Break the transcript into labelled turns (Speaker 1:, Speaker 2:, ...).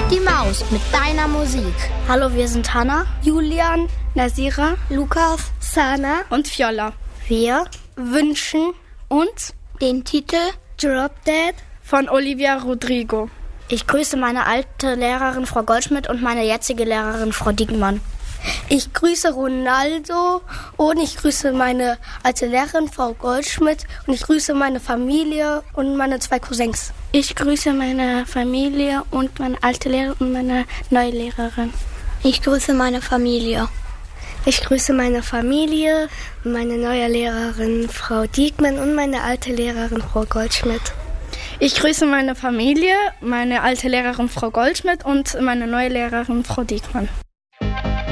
Speaker 1: Die Maus mit deiner Musik.
Speaker 2: Hallo, wir sind Hannah,
Speaker 3: Julian, Nasira,
Speaker 2: Lukas,
Speaker 3: Sana
Speaker 4: und Fjolla.
Speaker 2: Wir
Speaker 3: wünschen
Speaker 4: uns
Speaker 3: den Titel Drop Dead
Speaker 4: von Olivia Rodrigo.
Speaker 2: Ich grüße meine alte Lehrerin Frau Goldschmidt und meine jetzige Lehrerin Frau Diekmann.
Speaker 3: Ich grüße Ronaldo und ich grüße meine alte Lehrerin Frau Goldschmidt und ich grüße meine Familie und meine 2 Cousins.
Speaker 5: Ich grüße meine Familie und meine alte Lehrerin und meine neue Lehrerin.
Speaker 6: Ich grüße meine Familie.
Speaker 7: Ich grüße meine Familie, meine neue Lehrerin Frau Diekmann und meine alte Lehrerin Frau Goldschmidt.
Speaker 4: Ich grüße meine Familie, meine alte Lehrerin Frau Goldschmidt und meine neue Lehrerin Frau Diekmann.